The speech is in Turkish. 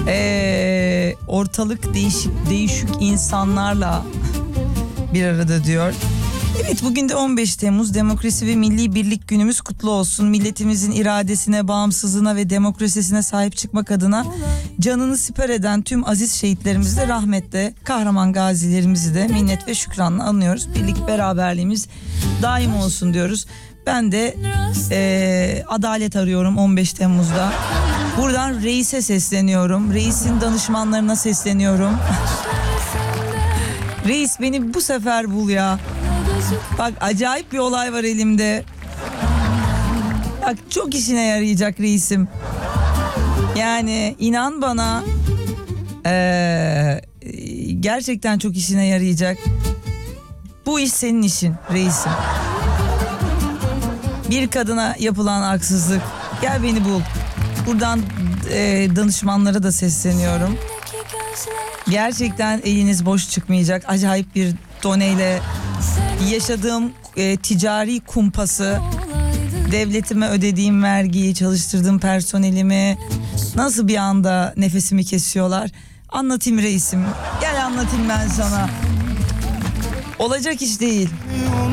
Ortalık değişik insanlarla bir arada diyor. Evet, bugün de 15 Temmuz Demokrasi ve Milli Birlik Günümüz kutlu olsun. Milletimizin iradesine, bağımsızlığına ve demokrasisine sahip çıkmak adına canını siper eden tüm aziz şehitlerimizi de rahmetle, kahraman gazilerimizi de minnet ve şükranla anıyoruz. Birlik beraberliğimiz daim olsun diyoruz. Ben de adalet arıyorum 15 Temmuz'da. Buradan reise sesleniyorum. Reisin danışmanlarına sesleniyorum. Reis, beni bu sefer bul ya. Bak, acayip bir olay var elimde. Bak, çok işine yarayacak reisim. Yani inan bana, gerçekten çok işine yarayacak. Bu iş senin işin reisim. Bir kadına yapılan haksızlık. Gel beni bul. Buradan danışmanlara da sesleniyorum. Gerçekten eliniz boş çıkmayacak. Acayip bir doneyle yaşadığım ticari kumpası, devletime ödediğim vergiyi, çalıştırdığım personelimi, nasıl bir anda nefesimi kesiyorlar. Anlatayım reisim. Gel anlatayım ben sana. Olacak iş değil.